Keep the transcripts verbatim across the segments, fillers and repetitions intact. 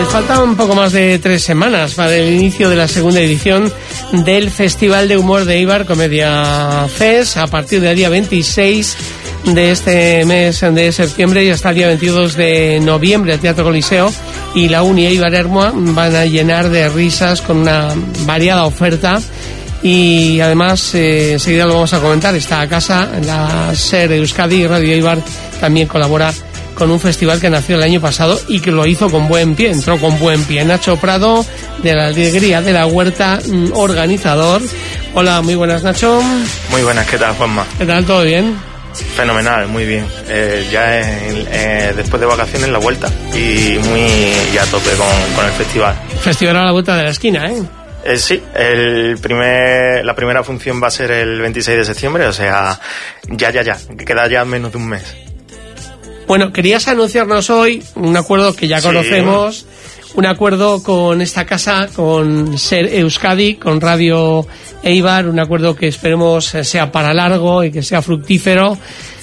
Faltan un poco más de tres semanas para el inicio de la segunda edición del Festival de Humor de Eibar, Comedia Fest, a partir del día veintiséis de este mes de septiembre y hasta el día veintidós de noviembre. El Teatro Coliseo y la Uni Eibar Ermua van a llenar de risas con una variada oferta. Y además, eh, enseguida lo vamos a comentar, esta casa, la SER Euskadi y Radio Eibar también colabora con un festival que nació el año pasado y que lo hizo con buen pie, entró con buen pie. Nacho Prado, de la Alegría de la Huerta, organizador. Hola, muy buenas, Nacho. Muy buenas, ¿qué tal, Juanma? ¿Qué tal, todo bien? Fenomenal, muy bien. Eh, ya es, eh, después de vacaciones la vuelta y muy ya a tope con, con el festival. Festival a la vuelta de la esquina, ¿eh? Eh, sí, el primer, la primera función va a ser el veintiséis de septiembre, o sea, ya, ya, ya, queda ya menos de un mes. Bueno, querías anunciarnos hoy un acuerdo que ya sí. conocemos, un acuerdo con esta casa, con SER Euskadi, con Radio Eibar, un acuerdo que esperemos sea para largo y que sea fructífero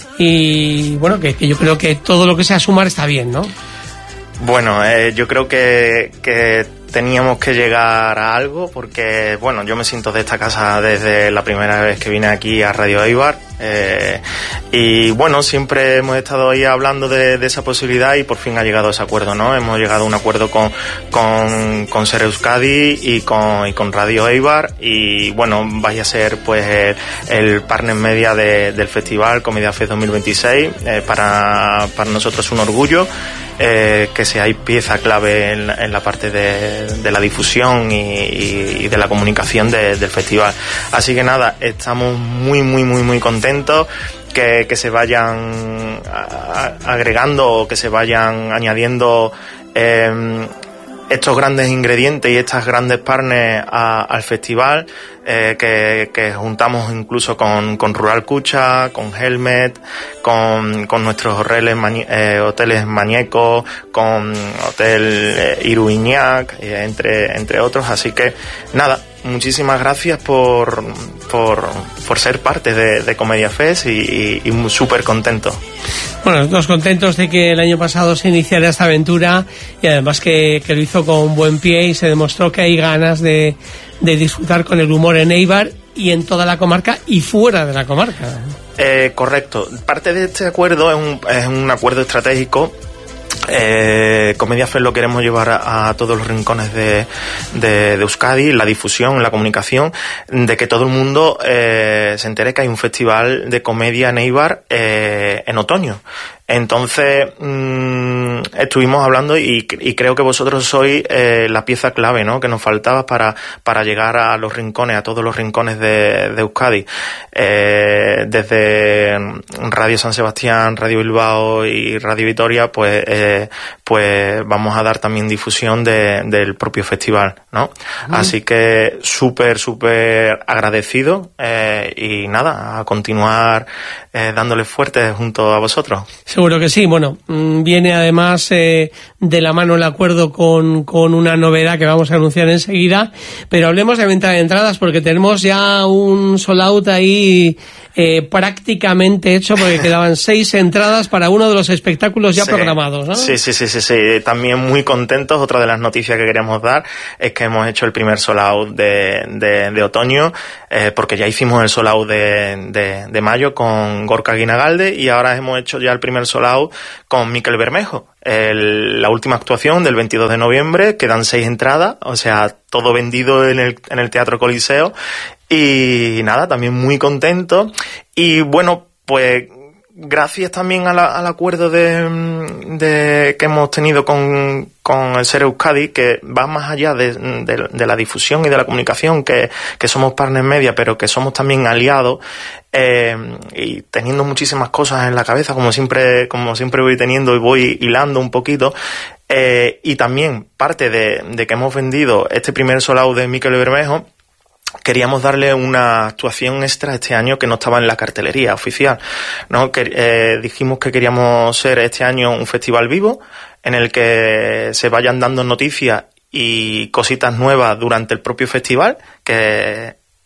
y bueno, que, que yo creo que todo lo que sea sumar está bien, ¿no? Bueno, eh, yo creo que, que teníamos que llegar a algo porque, bueno, yo me siento de esta casa desde la primera vez que vine aquí a Radio Eibar eh, y, bueno, siempre hemos estado ahí hablando de, de esa posibilidad y por fin ha llegado ese acuerdo, ¿no? Hemos llegado a un acuerdo con, con, con SER Euskadi y con, y con Radio Eibar y, bueno, vaya a ser, pues, el, el partner media de, del festival Comedia Fest dos mil veintiséis. Eh, para, para nosotros es un orgullo Eh, que seáis pieza clave en la, en la parte de, de la difusión y, y, y de la comunicación de, del festival. Así que nada, estamos muy, muy, muy, muy contentos que, que se vayan a, a, agregando o que se vayan añadiendo eh, estos grandes ingredientes y estas grandes partners a, al festival, eh, que, que juntamos incluso con, con Rural Cucha, con Helmet, con, con nuestros hoteles, mañe, eh, hoteles Mañeco, con Hotel eh, Iruiñac, eh, entre, entre otros. Así que nada, muchísimas gracias por, por, por ser parte de, de Comedia Fest y, y, y súper contento. Bueno, nosotros contentos de que el año pasado se iniciara esta aventura y además que, que lo hizo con buen pie y se demostró que hay ganas de, de disfrutar con el humor en Eibar y en toda la comarca y fuera de la comarca. Eh, correcto. Parte de este acuerdo es un, es un acuerdo estratégico. Eh, Comedia Fest lo queremos llevar a, a todos los rincones de, de, de Euskadi, la difusión, la comunicación, de que todo el mundo eh, se entere que hay un festival de comedia en Eibar eh, en otoño. Entonces mmm, estuvimos hablando y, y creo que vosotros sois eh, la pieza clave, ¿no?, que nos faltaba para para llegar a los rincones, a todos los rincones de, de Euskadi. Eh, desde Radio San Sebastián, Radio Bilbao y Radio Vitoria, pues eh, pues vamos a dar también difusión de, del propio festival, ¿no? Mm. Así que súper, súper agradecido eh, y nada, a continuar eh, dándole fuerte junto a vosotros. Seguro que sí. Bueno, viene además eh, de la mano el acuerdo con, con una novedad que vamos a anunciar enseguida, pero hablemos de venta de entradas porque tenemos ya un sold out ahí eh, prácticamente hecho porque quedaban seis entradas para uno de los espectáculos ya sí. programados, ¿no? Sí, sí, sí, sí, sí. También muy contentos. Otra de las noticias que queríamos dar es que hemos hecho el primer sold out de, de, de otoño, eh, porque ya hicimos el sold out de, de, de mayo con Gorka Guinagalde y ahora hemos hecho ya el primer sold out con Miquel Bermejo. El, la última actuación del veintidós de noviembre, quedan seis entradas, o sea, todo vendido en el, en el Teatro Coliseo y nada, también muy contento y bueno, pues gracias también a la, al acuerdo de, de que hemos tenido con, con el SER Euskadi, que va más allá de, de, de la difusión y de la comunicación, que, que somos partners media, pero que somos también aliados, eh, y teniendo muchísimas cosas en la cabeza, como siempre, como siempre voy teniendo y voy hilando un poquito, eh, y también parte de, de que hemos vendido este primer sold out de Miquel Bermejo, queríamos darle una actuación extra este año que no estaba en la cartelería oficial, ¿no? Que, eh, dijimos que queríamos ser este año un festival vivo en el que se vayan dando noticias y cositas nuevas durante el propio festival, que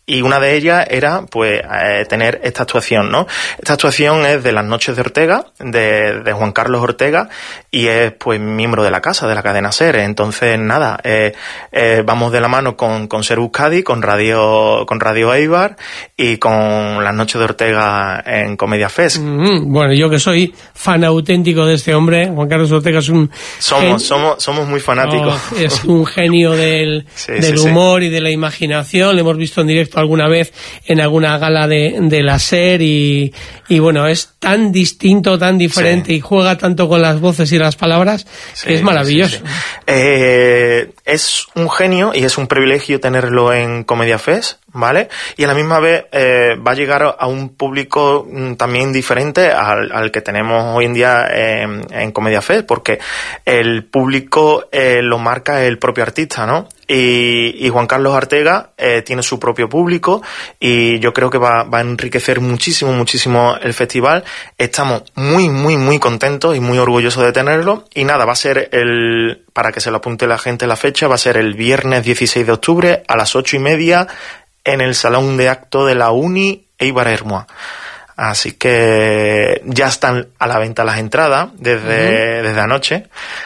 Y una de ellas era, pues, eh, tener esta actuación, ¿no? Esta actuación es de Las Noches de Ortega, de, de Juan Carlos Ortega, y es, pues, miembro de la casa, de la cadena SER. Entonces, nada, eh, eh, vamos de la mano con, con SER Euskadi, con Radio, con Radio Eibar, y con Las Noches de Ortega en Comedia Fest. Mm-hmm. Bueno, yo que soy fan auténtico de este hombre, Juan Carlos Ortega es un... Somos, gen... somos, somos muy fanáticos. Oh, es un genio del, sí, del sí, humor sí. y de la imaginación. Le hemos visto en directo alguna vez en alguna gala de, de la SER y, y bueno, es tan distinto, tan diferente sí. y juega tanto con las voces y las palabras sí, que es maravilloso. Sí, sí. Eh, es un genio y es un privilegio tenerlo en Comedia Fest, ¿vale? Y a la misma vez eh, va a llegar a un público también diferente al, al que tenemos hoy en día en, en Comedia Fest, porque el público eh, lo marca el propio artista, ¿no? Y, y Juan Carlos Ortega eh, tiene su propio público y yo creo que va, va a enriquecer muchísimo, muchísimo el festival. Estamos muy, muy, muy contentos y muy orgullosos de tenerlo. Y nada, va a ser el, para que se lo apunte la gente la fecha, va a ser el viernes dieciséis de octubre a las ocho y media en el Salón de Acto de la Uni Eibar Ermua. Así que ya están a la venta las entradas desde, uh-huh. desde anoche.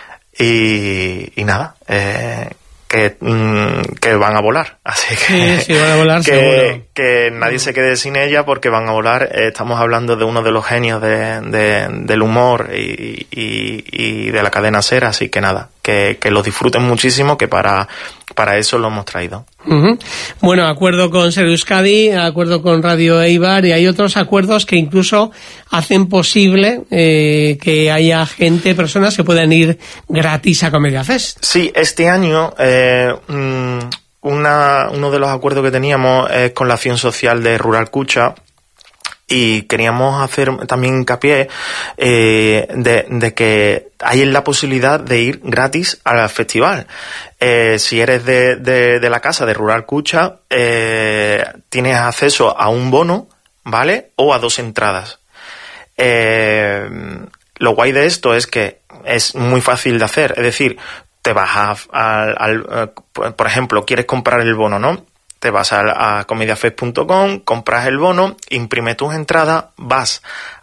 Y, y nada, eh, que, que van a volar, así que, sí, sí, van a volar, que, que nadie se quede sin ella porque van a volar. Eh, estamos hablando de uno de los genios de, de, del humor y, y, y de la cadena SER, así que nada, que, que lo disfruten muchísimo, que para, para eso lo hemos traído. Uh-huh. Bueno, acuerdo con SER Euskadi, acuerdo con Radio Eibar, y hay otros acuerdos que incluso hacen posible eh, que haya gente, personas que puedan ir gratis a Comedia Fest. Sí, este año eh, una, uno de los acuerdos que teníamos es con la acción social de Rural Cucha. Y queríamos hacer también hincapié eh, de, de que hay la posibilidad de ir gratis al festival. Eh, si eres de, de, de la casa de Rural Cucha, eh, tienes acceso a un bono, ¿vale? O a dos entradas. Eh, lo guay de esto es que es muy fácil de hacer. Es decir, te vas a, al, al, por ejemplo, quieres comprar el bono, ¿no? Te vas a, a comediafest punto com, compras el bono, imprimes tus entradas, vas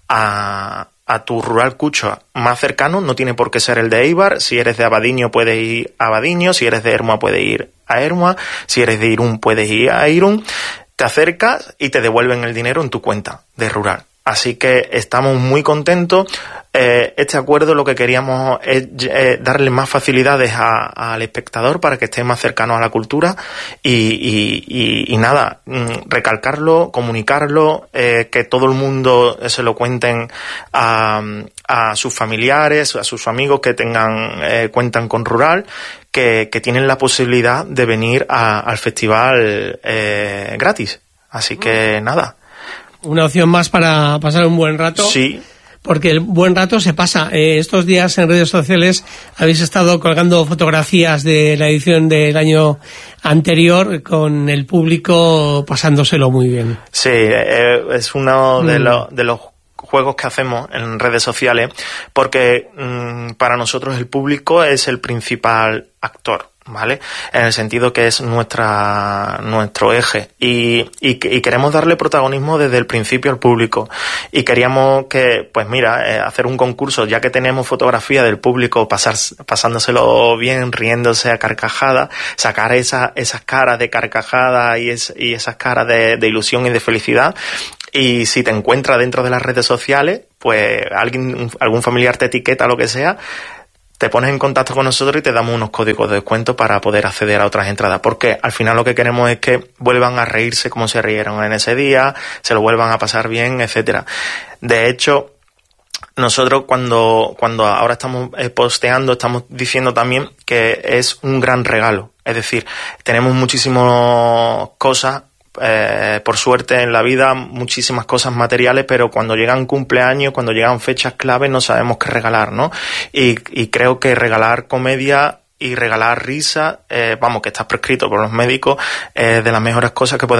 a, a tu Rural Cucha más cercano, no tiene por qué ser el de Eibar. Si eres de Abadiño puedes ir a Abadiño, si eres de Ermua puedes ir a Ermua, si eres de Irún puedes ir a Irún, te acercas y te devuelven el dinero en tu cuenta de Rural. Así que estamos muy contentos. Eh, este acuerdo lo que queríamos es eh, darle más facilidades a, al espectador para que esté más cercano a la cultura y, y, y, y nada, recalcarlo, comunicarlo, eh, que todo el mundo se lo cuenten a, a sus familiares, a sus amigos que tengan eh, cuentan con Rural, que, que tienen la posibilidad de venir a, al festival eh, gratis. Así que nada. Una opción más para pasar un buen rato. Sí. Porque el buen rato se pasa. Eh, estos días en redes sociales habéis estado colgando fotografías de la edición del año anterior con el público pasándoselo muy bien. Sí, eh, es uno de, mm. lo, de los juegos que hacemos en redes sociales porque mmm, para nosotros el público es el principal actor, ¿vale? En el sentido que es nuestra nuestro eje y, y, y queremos darle protagonismo desde el principio al público y queríamos que, pues mira, eh, hacer un concurso, ya que tenemos fotografía del público pasar, pasándoselo bien, riéndose a carcajada, sacar esa, esas caras de carcajada y, es, y esas caras de, de ilusión y de felicidad. Y si te encuentras dentro de las redes sociales, pues alguien, algún familiar te etiqueta, lo que sea, te pones en contacto con nosotros y te damos unos códigos de descuento para poder acceder a otras entradas, porque al final lo que queremos es que vuelvan a reírse como se rieron en ese día, se lo vuelvan a pasar bien, etcétera. De hecho, nosotros cuando cuando ahora estamos posteando, estamos diciendo también que es un gran regalo, es decir, tenemos muchísimas cosas. Eh, por suerte en la vida, muchísimas cosas materiales, pero cuando llegan cumpleaños, cuando llegan fechas claves, no sabemos qué regalar, ¿no? Y, y creo que regalar comedia y regalar risa, eh, vamos, que está prescrito por los médicos, es eh, de las mejores cosas que podemos